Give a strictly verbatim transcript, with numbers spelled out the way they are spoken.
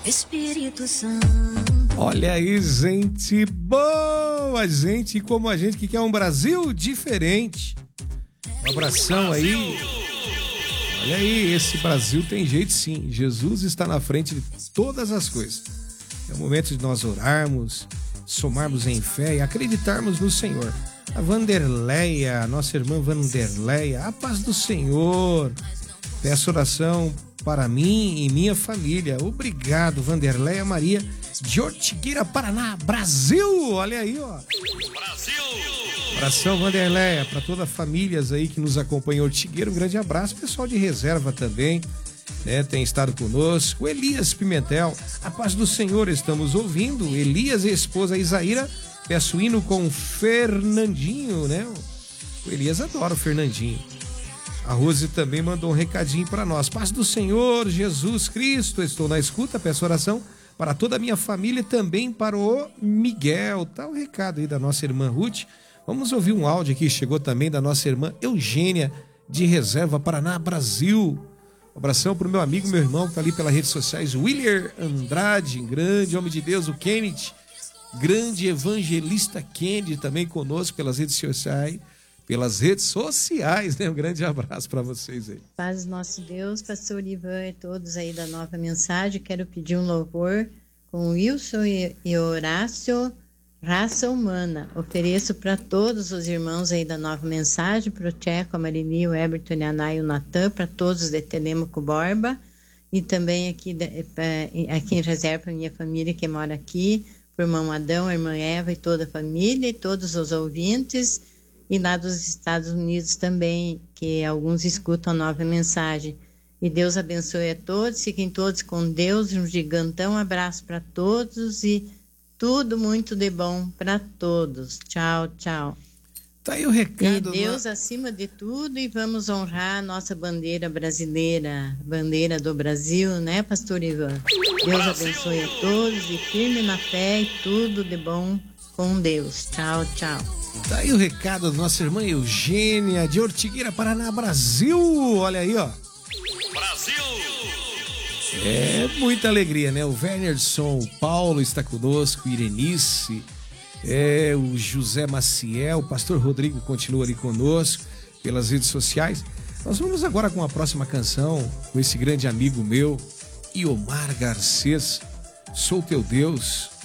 Espírito Santo. Olha aí, gente boa, gente como a gente que quer um Brasil diferente. Um abração aí. Olha aí, esse Brasil tem jeito sim. Jesus está na frente de todas as coisas. É o momento de nós orarmos, somarmos em fé e acreditarmos no Senhor. A Vanderleia, nossa irmã Vanderleia, a paz do Senhor. Peço oração para mim e minha família. Obrigado, Vanderleia Maria, de Ortigueira, Paraná, Brasil. Olha aí, ó. Brasil! Abração, Vanderleia, para todas as famílias aí que nos acompanham em Ortigueira. Um grande abraço. Pessoal de reserva também, né, tem estado conosco. Elias Pimentel, a paz do Senhor, estamos ouvindo. Elias e a esposa Isaíra, peço hino com Fernandinho, né? O Elias adora o Fernandinho. A Rose também mandou um recadinho para nós. Paz do Senhor, Jesus Cristo, estou na escuta, peço oração para toda a minha família e também para o Miguel. Tá o recado aí da nossa irmã Ruth. Vamos ouvir um áudio aqui, chegou também da nossa irmã Eugênia, de Reserva, Paraná, Brasil. Um abração para o meu amigo, meu irmão, que está ali pelas redes sociais, William Andrade, grande homem de Deus, o Kennedy, grande evangelista Kennedy, também conosco pelas redes sociais. Pelas redes sociais, né? Um grande abraço para vocês aí. Paz do nosso Deus, pastor Ivan e todos aí da Nova Mensagem. Quero pedir um louvor com Wilson e Horácio, Raça Humana. Ofereço para todos os irmãos aí da Nova Mensagem, para o Tcheco, a Marini, o Everton, a Ana e o Natan, para todos de Telêmaco Borba, e também aqui, aqui em reserva para minha família que mora aqui, para o irmão Adão, a irmã Eva e toda a família, e todos os ouvintes. E lá dos Estados Unidos também, que alguns escutam a Nova Mensagem. E Deus abençoe a todos, fiquem todos com Deus, um gigantão abraço para todos e tudo muito de bom para todos. Tchau, tchau. Tá aí o recado. E Deus acima de tudo, e vamos honrar a nossa bandeira brasileira, bandeira do Brasil, né, pastor Ivan? Deus abençoe a todos e firme na fé e tudo de bom com Deus. Tchau, tchau. Tá aí o recado da nossa irmã Eugênia, de Ortigueira, Paraná, Brasil. Olha aí, ó. Brasil! É muita alegria, né? O Wernerson, o Paulo está conosco, Irenice, é, o José Maciel, o pastor Rodrigo continua ali conosco pelas redes sociais. Nós vamos agora com a próxima canção, com esse grande amigo meu, Iomar Garcês, Sou Teu Deus.